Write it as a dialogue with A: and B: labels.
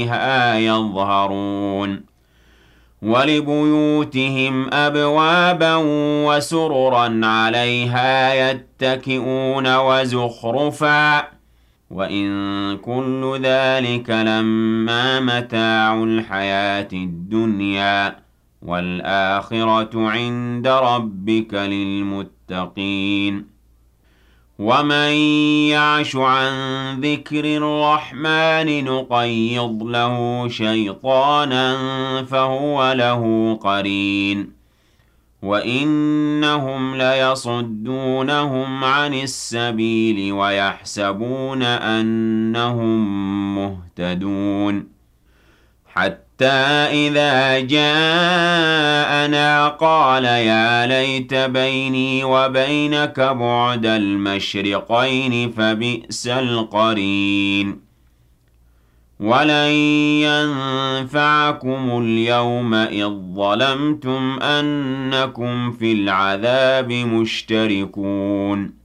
A: يظهرون ولبيوتهم أبوابا وسررا عليها يتكئون وزخرفا وإن كل ذلك لما متاع الحياة الدنيا والآخرة عند ربك للمتقين ومن يعش عن ذكر الرحمن نقيض له شيطانا فهو له قرين وإنهم ليصدونهم عن السبيل ويحسبون أنهم مهتدون حتى إذا جاءنا قال يا ليت بيني وبينك بعد المشرقين فبئس القرين ولن ينفعكم اليوم إذ ظلمتم أنكم في العذاب مشتركون